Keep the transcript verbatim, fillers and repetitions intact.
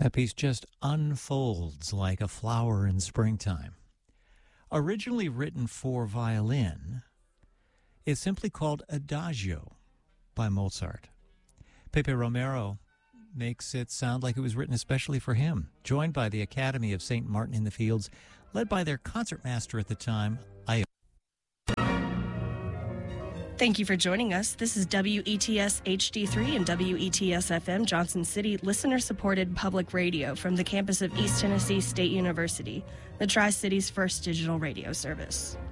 That piece just unfolds like a flower in springtime. Originally written for violin, it's simply called Adagio by Mozart. Pepe Romero makes it sound like it was written especially for him, joined by the Academy of Saint Martin in the Fields, led by their concertmaster at the time, Io. Thank you for joining us. This is W E T S H D three and W E T S F M Johnson City, listener-supported public radio from the campus of East Tennessee State University, the Tri-City's first digital radio service.